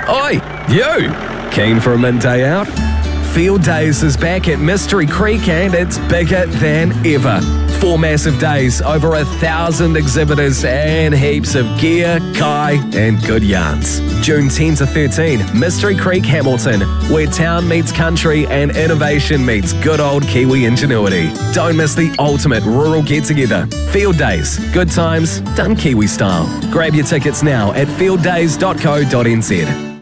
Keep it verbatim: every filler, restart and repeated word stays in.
Oi, you! Keen for a midday out? Field Days is back at Mystery Creek and it's bigger than ever. Four massive days, over a thousand exhibitors and heaps of gear, kai and good yarns. June tenth to thirteenth, Mystery Creek, Hamilton, where town meets country and innovation meets good old Kiwi ingenuity. Don't miss the ultimate rural get-together. Field Days, good times, done Kiwi style. Grab your tickets now at field days dot co dot n z.